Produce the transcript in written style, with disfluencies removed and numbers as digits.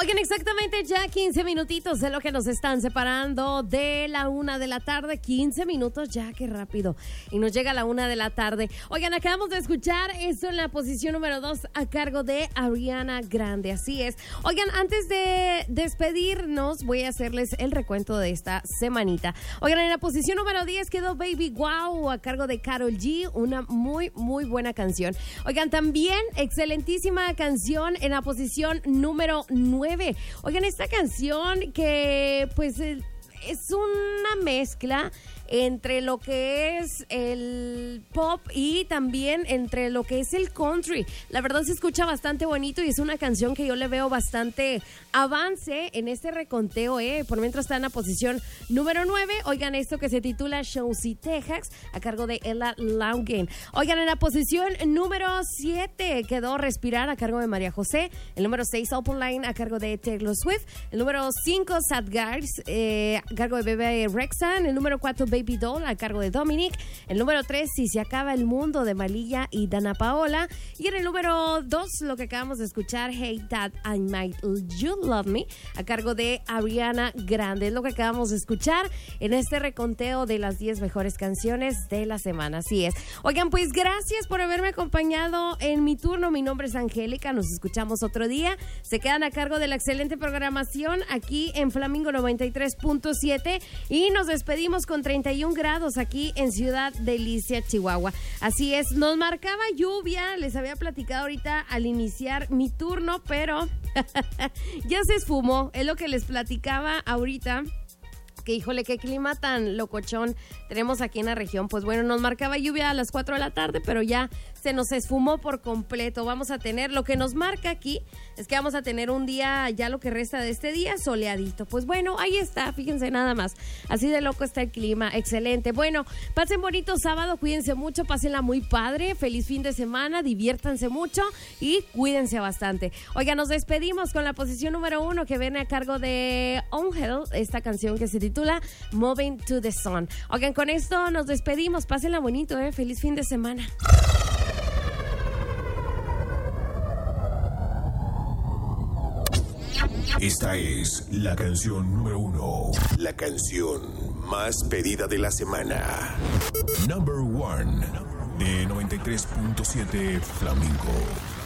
Oigan, exactamente ya 15 minutitos de lo que nos están separando de la 1 de la tarde. 15 minutos ya, qué rápido. Y nos llega la 1 de la tarde. Oigan, acabamos de escuchar esto en la posición número 2 a cargo de Ariana Grande. Así es. Oigan, antes de despedirnos, voy a hacerles el recuento de esta semanita. Oigan, en la posición número 10 quedó Baby Wow a cargo de Karol G. Una muy, muy buena canción. Oigan, también excelentísima canción en la posición número 9. Oigan, esta canción que pues es una mezcla entre lo que es el pop y también entre lo que es el country. La verdad se escucha bastante bonito y es una canción que yo le veo bastante avance en este reconteo, por mientras está en la posición número 9. Oigan, esto que se titula Chauncey, Texas, a cargo de Ella Loughlin. Oigan, en la posición número 7 quedó Respirar a cargo de María José. El número 6, Open Line a cargo de Taylor Swift. El número 5, Sad Guys a cargo de Bebe Rexha. El número 4, Baby Doll a cargo de Dominic. El número 3, Si se acaba el mundo de Malilla y Dana Paola. Y en el número 2, lo que acabamos de escuchar, Hey Dad, I Might You Love Me a cargo de Ariana Grande. Es lo que acabamos de escuchar en este reconteo de las 10 mejores canciones de la semana. Así es. Oigan, pues gracias por haberme acompañado en mi turno. Mi nombre es Angélica. Nos escuchamos otro día. Se quedan a cargo de la excelente programación aquí en Flamingo 93.7 y nos despedimos con 31 grados aquí en Ciudad Delicia, Chihuahua. Así es, nos marcaba lluvia, les había platicado ahorita al iniciar mi turno, pero ya se esfumó, es lo que les platicaba ahorita. Que híjole, qué clima tan locochón tenemos aquí en la región. Pues bueno, nos marcaba lluvia a las 4 de la tarde, pero ya se nos esfumó por completo. Vamos a tener, lo que nos marca aquí es que vamos a tener un día, ya lo que resta de este día, soleadito. Pues bueno, ahí está, fíjense nada más. Así de loco está el clima, excelente. Bueno, pasen bonito sábado, cuídense mucho, pásenla muy padre, feliz fin de semana, diviértanse mucho y cuídense bastante. Oiga, nos despedimos con la posición número 1 que viene a cargo de Angel, esta canción que se titula Moving to the Sun. Oigan, con esto nos despedimos, pásenla bonito, feliz fin de semana. Esta es la canción número 1, la canción más pedida de la semana. Number 1 de 93.7 Flamingo.